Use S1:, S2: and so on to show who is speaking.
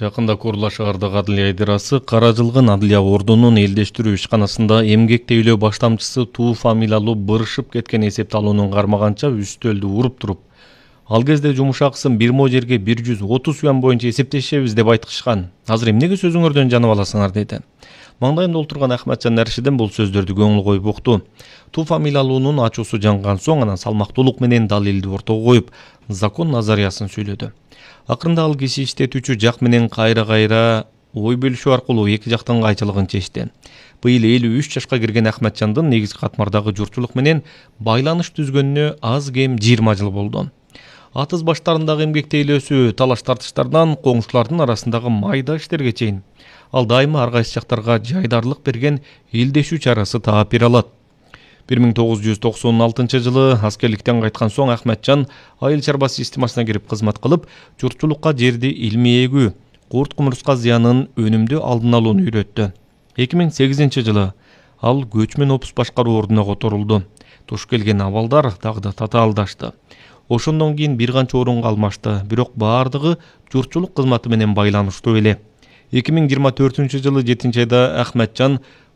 S1: Жакында Курла шаардык адылия идирасы каражылган адылия ордунун элдештирүү ишканасында эмгек тейлөө баштамчысы Туу фамилиялуу бырышып кеткен эсепталуунун кармаганча үстөлдү уруп туруп, ал кезде жумуш акысын бир мо жерге 130 юан боюнча эсептешебиз деп айтышкан. Азыр эмнеге сөзүңөрдөн жанып аласыңар деди. Маңдайында отурган Ахматжан Нершиден бул сөздөрдү көңүл коюп укту. Туу фамилиялуунун ачуусу жанган соң анан салмактуулук менен далилди ортого коюп, закон назариясын сүйлөдү. Акырында ал киши иштетүүчү жак менен кайра ой бөлүшүү аркылуу эки жактын кайчылыгын чечти. Быйыл 53 жашка кирген Ахматжандын негизги катмардагы журтчулук менен байланыш түзгөнүнө аз кем 20 жыл болду. Атыз баштарындагы эмгек тейлөөсү талаш тартыштардан коңшулардын арасындагы майда иштерге чейин ал дайыма ар кайсы жактарга жайдарлык берген элдешүү чарасы таап бере алат. 1996 жылы аскерликтен кайткан соң Ахматжан айыл чарба системасына кирип кызмат кылып, журтчулукка жерди илмий эгүү, курт-кумурска зыянын өнүмдүү алдын алууну үйрөттү. 2008 жылы ал көчмөн опус башкаруу ордуна которулду. Туш келген абалдар дагы да татаалдашты. Ошондон кийин бир канча орунга алмашты, бирок баардыгы журтчулук кызматы менен байланыштуу эле. 2024 жылы 7 айда Ахматжан